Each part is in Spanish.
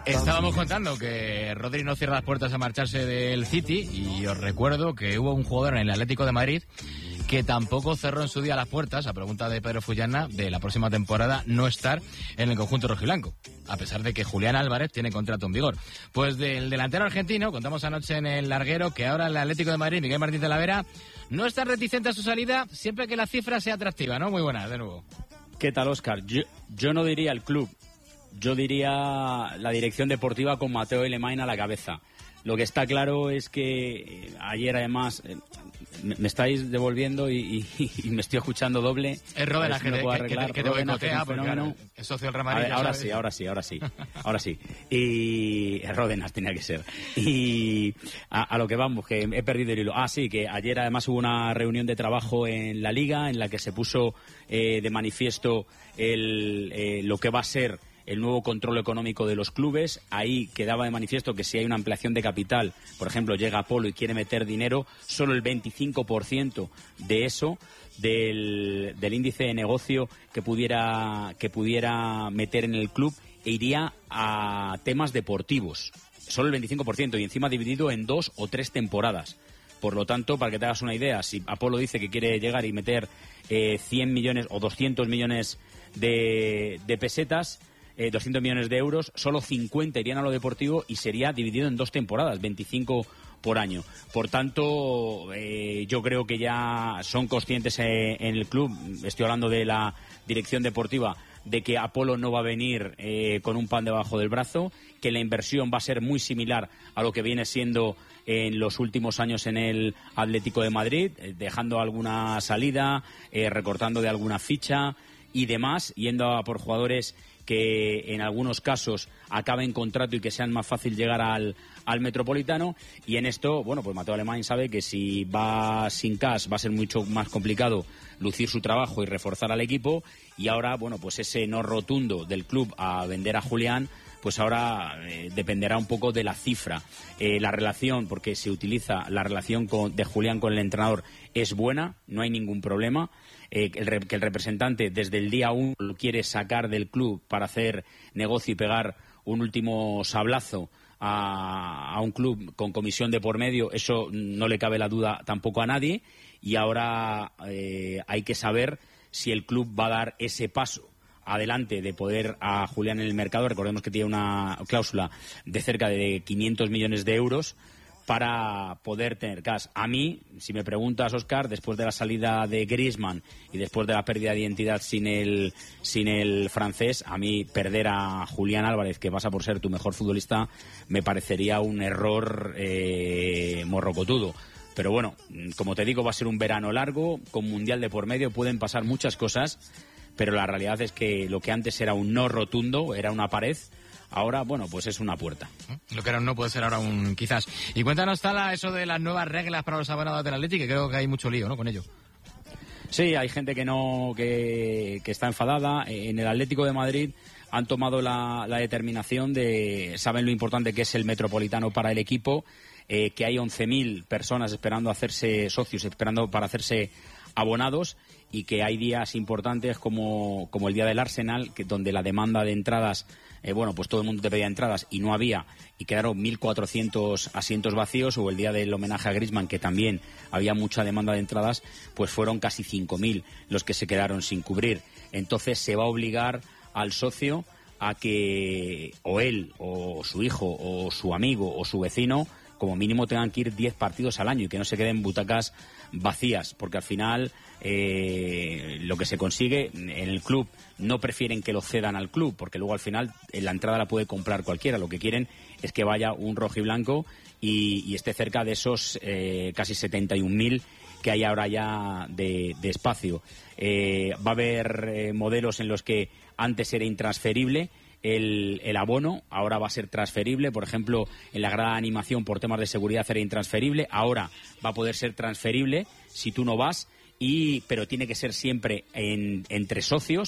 Estábamos contando que Rodri no cierra las puertas a marcharse del City y os recuerdo que hubo un jugador en el Atlético de Madrid que tampoco cerró en su día las puertas, a pregunta de Pedro Fullana, de la próxima temporada no estar en el conjunto rojiblanco, a pesar de que Julián Álvarez tiene contrato en vigor. Pues del delantero argentino, contamos anoche en el larguero que ahora el Atlético de Madrid, Miguel Martín Talavera, no está reticente a su salida siempre que la cifra sea atractiva, ¿no? Muy buena, de nuevo. ¿Qué tal, Óscar? Yo no diría el club, yo diría la dirección deportiva con Mateo Alemany a la cabeza. Lo que está claro es que ayer, además, me estáis devolviendo y me estoy escuchando doble. Es Ródenas que te boicotea, porque claro, es socio del Real Madrid. Ahora sí. Y Ródenas tenía que ser. Y a lo que vamos, que he perdido el hilo. Sí, que ayer además hubo una reunión de trabajo en la Liga en la que se puso de manifiesto lo que va a ser el nuevo control económico de los clubes. Ahí quedaba de manifiesto que si hay una ampliación de capital, por ejemplo, llega Apolo y quiere meter dinero, solo el 25% de eso, del índice de negocio que pudiera meter en el club, iría a temas deportivos. Solo el 25%, y encima dividido en 2 o 3 temporadas. Por lo tanto, para que te hagas una idea, si Apolo dice que quiere llegar y meter 100 millones o 200 millones de pesetas, 200 millones de euros, solo 50 irían a lo deportivo y sería dividido en 2 temporadas, 25 por año. Por tanto, yo creo que ya son conscientes en el club, estoy hablando de la dirección deportiva, de que Apolo no va a venir con un pan debajo del brazo, que la inversión va a ser muy similar a lo que viene siendo en los últimos años en el Atlético de Madrid, dejando alguna salida, recortando de alguna ficha y demás, yendo a por jugadores que en algunos casos acaben contrato y que sean más fácil llegar al Metropolitano. Y en esto, bueno, pues Mateo Alemany sabe que si va sin cash va a ser mucho más complicado lucir su trabajo y reforzar al equipo. Y ahora, bueno, pues ese no rotundo del club a vender a Julián, pues ahora dependerá un poco de la cifra. La relación, porque se utiliza la relación de Julián con el entrenador, es buena, no hay ningún problema. Que el representante desde el día 1 lo quiere sacar del club para hacer negocio y pegar un último sablazo a un club con comisión de por medio, eso no le cabe la duda tampoco a nadie. Y ahora hay que saber si el club va a dar ese paso adelante de poder a Julián en el mercado. Recordemos que tiene una cláusula de cerca de 500 millones de euros para poder tener cash. A mí, si me preguntas, Óscar, después de la salida de Griezmann y después de la pérdida de identidad sin el francés, a mí perder a Julián Álvarez, que pasa por ser tu mejor futbolista, me parecería un error morrocotudo. Pero bueno, como te digo, va a ser un verano largo, con Mundial de por medio, pueden pasar muchas cosas, pero la realidad es que lo que antes era un no rotundo, era una pared, ahora, bueno, pues es una puerta. Lo que era un no puede ser ahora un quizás. Y cuéntanos, Tala, eso de las nuevas reglas para los abonados del Atlético, que creo que hay mucho lío, ¿no?, con ello. Sí, hay gente que está enfadada. En el Atlético de Madrid han tomado la determinación saben lo importante que es el Metropolitano para el equipo, que hay 11.000 personas esperando hacerse socios, esperando para hacerse abonados, y que hay días importantes como el día del Arsenal, donde la demanda de entradas, bueno, pues todo el mundo te pedía entradas y no había, y quedaron 1.400 asientos vacíos, o el día del homenaje a Griezmann, que también había mucha demanda de entradas, pues fueron casi 5.000 los que se quedaron sin cubrir. Entonces se va a obligar al socio a que o él, o su hijo, o su amigo, o su vecino, como mínimo tengan que ir 10 partidos al año y que no se queden butacas vacías, porque al final lo que se consigue en el club, no prefieren que lo cedan al club, porque luego al final la entrada la puede comprar cualquiera. Lo que quieren es que vaya un rojiblanco y esté cerca de esos casi 71.000 que hay ahora ya de espacio. Va a haber modelos en los que antes era intransferible el abono, ahora va a ser transferible. Por ejemplo, en la grada de animación, por temas de seguridad, era intransferible, ahora va a poder ser transferible si tú no vas, pero tiene que ser siempre entre socios,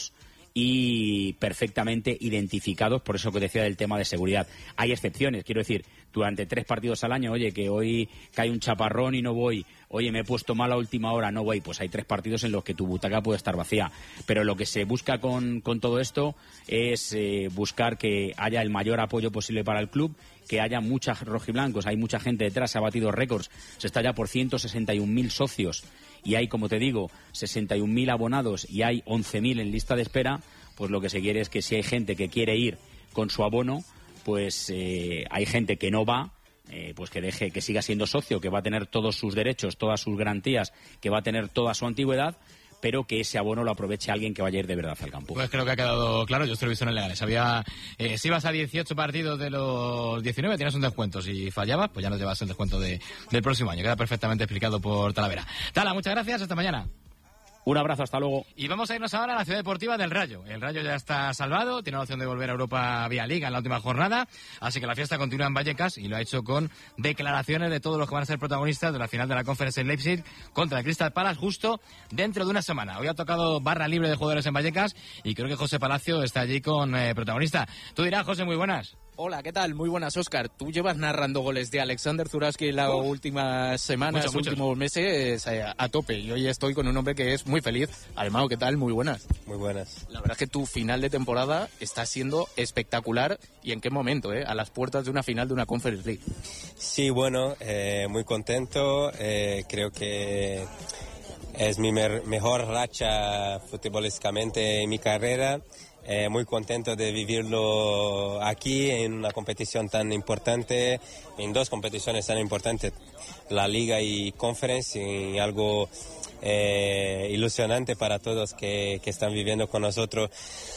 y perfectamente identificados, por eso que decía del tema de seguridad. Hay excepciones, quiero decir, durante 3 partidos al año, oye, que hoy cae un chaparrón y no voy, oye, me he puesto mal a última hora, no voy, pues hay 3 partidos en los que tu butaca puede estar vacía. Pero lo que se busca con todo esto es buscar que haya el mayor apoyo posible para el club, que haya muchos rojiblancos, hay mucha gente detrás, se ha batido récords, se está ya por 161.000 socios y hay, como te digo, 61.000 abonados y hay 11.000 en lista de espera. Pues lo que se quiere es que si hay gente que quiere ir con su abono, pues hay gente que no va, pues que deje, que siga siendo socio, que va a tener todos sus derechos, todas sus garantías, que va a tener toda su antigüedad, pero que ese abono lo aproveche alguien que vaya a ir de verdad al campo. Pues creo que ha quedado claro. Yo estoy visto en legales. Si ibas a 18 partidos de los 19, tienes un descuento. Si fallabas, pues ya no llevas el descuento del próximo año. Queda perfectamente explicado por Talavera. Tala, muchas gracias. Hasta mañana. Un abrazo, hasta luego. Y vamos a irnos ahora a la ciudad deportiva del Rayo. El Rayo ya está salvado, tiene la opción de volver a Europa vía Liga en la última jornada, así que la fiesta continúa en Vallecas y lo ha hecho con declaraciones de todos los que van a ser protagonistas de la final de la Conference en Leipzig contra el Crystal Palace justo dentro de una semana. Hoy ha tocado barra libre de jugadores en Vallecas y creo que José Palacio está allí con protagonista. Tú dirás, José, muy buenas. Hola, ¿qué tal? Muy buenas, Óscar. Tú llevas narrando goles de Alexander Zurowski en las últimas semanas, últimos meses a tope. Y hoy estoy con un hombre que es muy feliz. Alemão, ¿qué tal? Muy buenas. Muy buenas. La verdad es que tu final de temporada está siendo espectacular. ¿Y en qué momento? A las puertas de una final de una Conference League. Sí, bueno, muy contento. Creo que es mi mejor racha futbolísticamente en mi carrera. Muy contento de vivirlo aquí en una competición tan importante, en 2 competiciones tan importantes, la Liga y Conference, y algo ilusionante para todos que están viviendo con nosotros.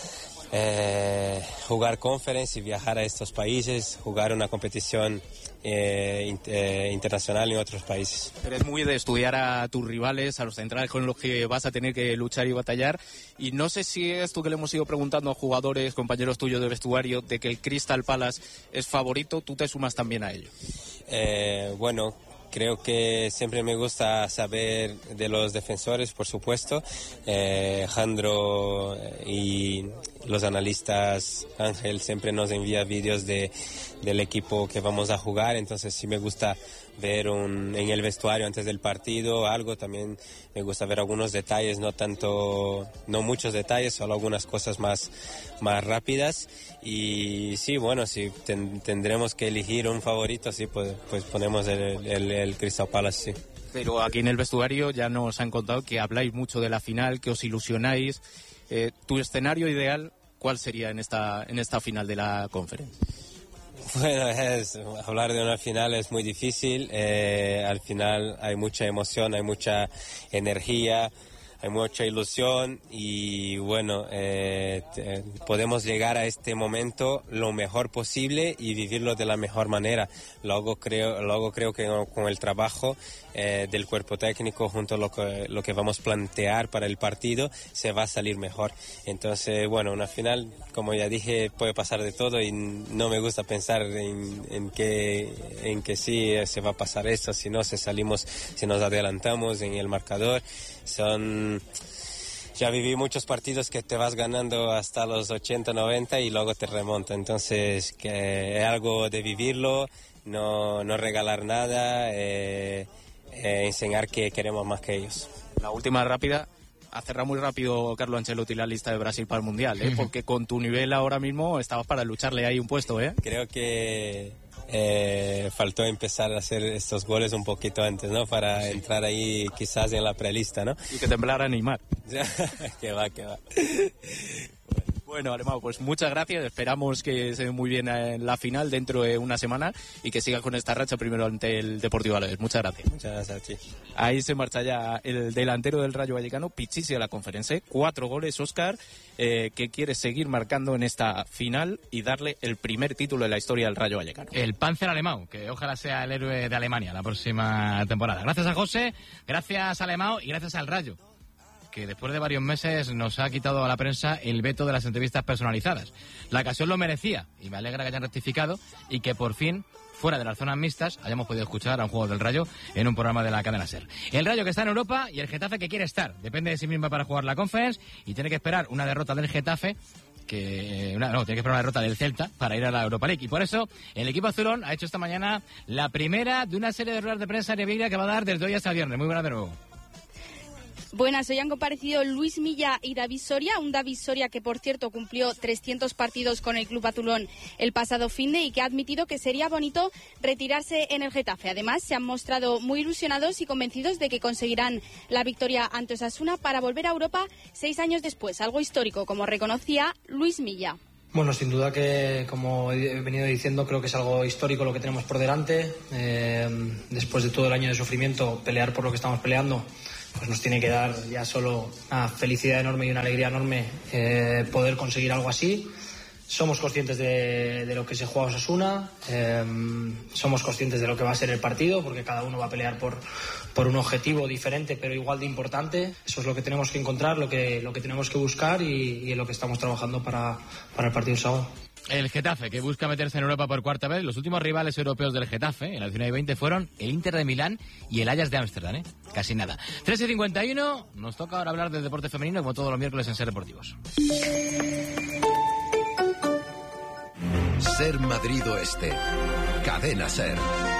Jugar Conference y viajar a estos países, jugar una competición internacional en otros países. Eres muy de estudiar a tus rivales, a los centrales con los que vas a tener que luchar y batallar, y no sé si es tú que le hemos ido preguntando a jugadores, compañeros tuyos de vestuario, de que el Crystal Palace es favorito, tú te sumas también a ello. Bueno, creo que siempre me gusta saber de los defensores, por supuesto. Jandro y los analistas, Ángel, siempre nos envía vídeos del equipo que vamos a jugar, entonces sí me gusta ver en el vestuario antes del partido algo. También me gusta ver algunos detalles, no muchos detalles, solo algunas cosas más rápidas. Y sí, bueno, si tendremos que elegir un favorito, sí, pues ponemos el Crystal Palace, sí. Pero aquí en el vestuario ya nos han contado que habláis mucho de la final, que os ilusionáis. ¿Tu escenario ideal cuál sería en esta final de la Conference? Bueno, hablar de una final es muy difícil. Al final hay mucha emoción, hay mucha energía, hay mucha ilusión y bueno, podemos llegar a este momento lo mejor posible y vivirlo de la mejor manera. Luego creo que con el trabajo del cuerpo técnico junto a lo que vamos a plantear para el partido se va a salir mejor. Entonces, bueno, una final, como ya dije, puede pasar de todo y no me gusta pensar en que sí se va a pasar esto, si no, si nos adelantamos en el marcador. Ya viví muchos partidos que te vas ganando hasta los 80, 90 y luego te remonta. Entonces, que es algo de vivirlo, no regalar nada, enseñar que queremos más que ellos. La última rápida. Ha cerrado muy rápido Carlo Ancelotti la lista de Brasil para el Mundial, porque con tu nivel ahora mismo estabas para lucharle ahí un puesto, Creo que faltó empezar a hacer estos goles un poquito antes, ¿no? Para entrar ahí quizás en la prelista, ¿no? Y que temblara Neymar. que va. Bueno, Alemão, pues muchas gracias. Esperamos que se ve muy bien en la final dentro de una semana y que sigas con esta racha primero ante el Deportivo Alavés. Muchas gracias. Muchas gracias a ti. Ahí se marcha ya el delantero del Rayo Vallecano, Pichichi, a la Conference. 4 goles, Óscar, que quiere seguir marcando en esta final y darle el primer título de la historia del Rayo Vallecano. El Panzer Alemão, que ojalá sea el héroe de Alemania la próxima temporada. Gracias a José, gracias a Alemão y gracias al Rayo, que después de varios meses nos ha quitado a la prensa el veto de las entrevistas personalizadas. La ocasión lo merecía y me alegra que hayan rectificado y que por fin fuera de las zonas mixtas, hayamos podido escuchar a un jugador del Rayo en un programa de la cadena SER. El Rayo que está en Europa y el Getafe que quiere estar. Depende de sí mismo para jugar la Conference y tiene que esperar una derrota del Getafe tiene que esperar una derrota del Celta para ir a la Europa League. Y por eso el equipo azulón ha hecho esta mañana la primera de una serie de ruedas de prensa en Evilla que va a dar desde hoy hasta el viernes. Muy buenas de nuevo. Buenas, hoy han comparecido Luis Milla y David Soria, un David Soria que por cierto cumplió 300 partidos con el club azulón el pasado finde y que ha admitido que sería bonito retirarse en el Getafe. Además, se han mostrado muy ilusionados y convencidos de que conseguirán la victoria ante Osasuna para volver a Europa 6 años después, algo histórico, como reconocía Luis Milla. Bueno, sin duda que, como he venido diciendo, creo que es algo histórico lo que tenemos por delante. Después de todo el año de sufrimiento, pelear por lo que estamos peleando, pues nos tiene que dar ya solo una felicidad enorme y una alegría enorme poder conseguir algo así. Somos conscientes de lo que se juega Osasuna, somos conscientes de lo que va a ser el partido, porque cada uno va a pelear por un objetivo diferente pero igual de importante. Eso es lo que tenemos que encontrar, lo que tenemos que buscar y en lo que estamos trabajando para el partido sábado. El Getafe, que busca meterse en Europa por cuarta vez. Los últimos rivales europeos del Getafe en la 19-20 fueron el Inter de Milán y el Ajax de Ámsterdam, Casi nada. 3:51, nos toca ahora hablar del deporte femenino como todos los miércoles en SER Deportivos. SER Madrid Oeste, Cadena SER.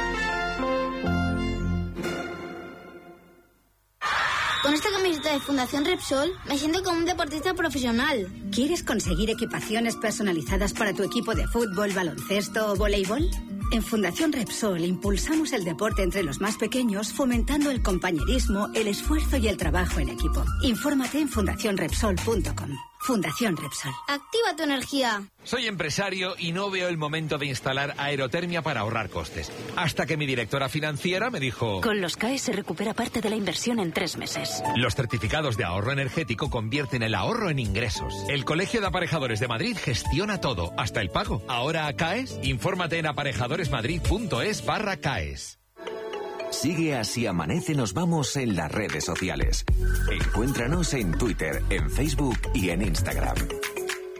Con esta camiseta de Fundación Repsol me siento como un deportista profesional. ¿Quieres conseguir equipaciones personalizadas para tu equipo de fútbol, baloncesto o voleibol? En Fundación Repsol impulsamos el deporte entre los más pequeños, fomentando el compañerismo, el esfuerzo y el trabajo en equipo. Infórmate en fundacionrepsol.com. Fundación Repsol. Activa tu energía. Soy empresario y no veo el momento de instalar aerotermia para ahorrar costes. Hasta que mi directora financiera me dijo... Con los CAE se recupera parte de la inversión en 3 meses. Los certificados de ahorro energético convierten el ahorro en ingresos. El Colegio de Aparejadores de Madrid gestiona todo, hasta el pago. ¿Ahora CAES? Infórmate en aparejadoresmadrid.es/CAES. Sigue Así Amanece Nos Vamos en las redes sociales. Encuéntranos en Twitter, en Facebook y en Instagram.